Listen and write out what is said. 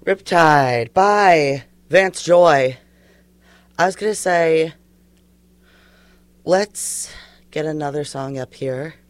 Riptide by Vance Joy. I was going to say, let's get another song up here.